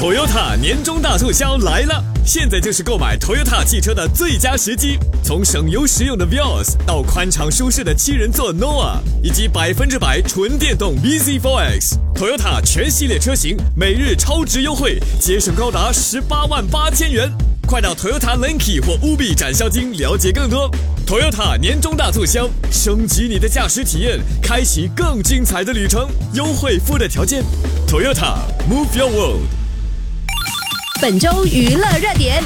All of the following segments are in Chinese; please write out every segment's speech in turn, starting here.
Toyota 年终大促销来了！现在就是购买 Toyota 汽车的最佳时机。从省油实用的 Vios 到宽敞舒适的7人座 Noah， 以及100%纯电动 bZ4X，Toyota 全系列车型每日超值优惠，节省高达188000元。快到 Toyota Lenki 或 Ubi 展销厅了解更多。Toyota 年终大促销，升级你的驾驶体验，开启更精彩的旅程。优惠附带条件。Toyota Move Your World。 本周娱乐热点。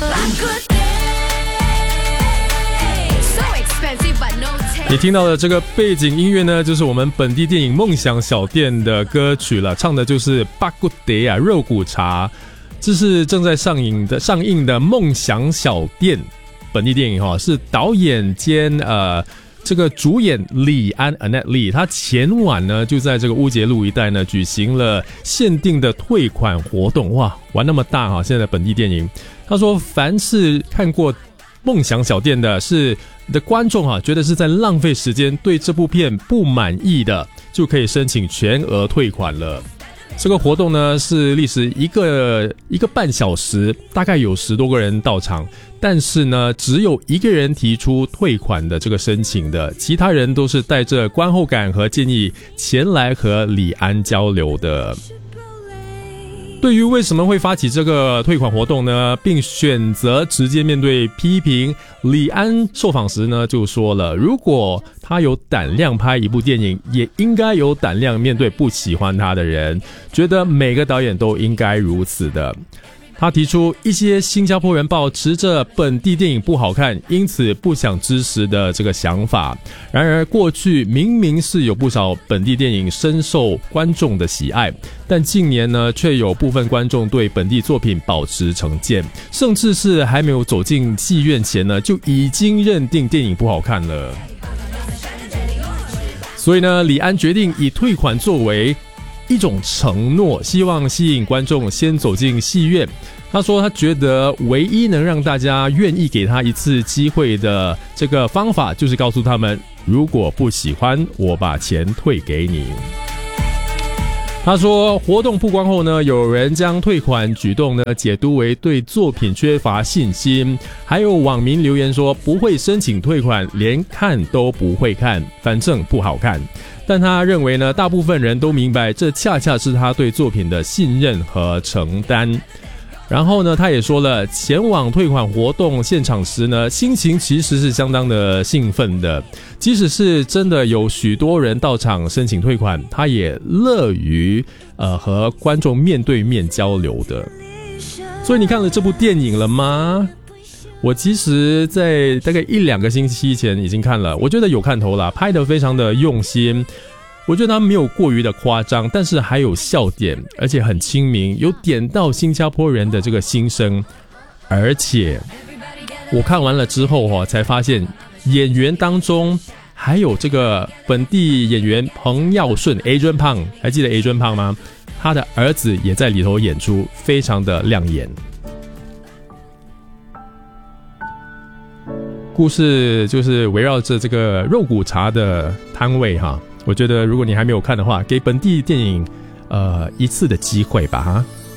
你听到的这个背景音乐呢，就是我们本地电影《梦想小店》的歌曲了，唱的就是巴古德啊肉骨茶。这是正在上映的《梦想小店》本地电影是导演兼这个主演李安 Annette Lee， 他前晚呢就在这个乌节路一带呢举行了限定的退款活动。哇，玩那么大现在本地电影，他说凡是看过梦想小店的观众觉得是在浪费时间，对这部片不满意的，就可以申请全额退款了。这个活动呢是历时一个半小时，大概有10多个人到场，但是呢只有一个人提出退款的这个申请的，其他人都是带着观后感和建议前来和李安交流的。对于为什么会发起这个退款活动呢，并选择直接面对批评，李安受访时呢就说了，如果他有胆量拍一部电影，也应该有胆量面对不喜欢他的人，觉得每个导演都应该如此的。他提出一些新加坡人抱持着本地电影不好看，因此不想支持的这个想法。然而过去明明是有不少本地电影深受观众的喜爱，但近年呢却有部分观众对本地作品保持成见，甚至是还没有走进戏院前呢就已经认定电影不好看了。所以呢，李安决定以退款作为一种承诺，希望吸引观众先走进戏院。他说他觉得唯一能让大家愿意给他一次机会的这个方法，就是告诉他们，如果不喜欢，我把钱退给你。他说活动曝光后呢，有人将退款举动呢解读为对作品缺乏信心，还有网民留言说不会申请退款，连看都不会看，反正不好看。但他认为呢，大部分人都明白这恰恰是他对作品的信任和承担。然后呢，他也说了，前往退款活动现场时呢，心情其实是相当的兴奋的，即使是真的有许多人到场申请退款，他也乐于和观众面对面交流的。所以你看了这部电影了吗？我其实在大概1-2个星期前已经看了，我觉得有看头啦，拍得非常的用心，我觉得他没有过于的夸张，但是还有笑点，而且很亲民，有点到新加坡人的这个心声。而且我看完了之后才发现演员当中还有这个本地演员彭耀顺 Adrian Pang， 还记得 Adrian Pang 吗？他的儿子也在里头演出，非常的亮眼。故事就是围绕着这个肉骨茶的摊位我觉得如果你还没有看的话，给本地电影一次的机会吧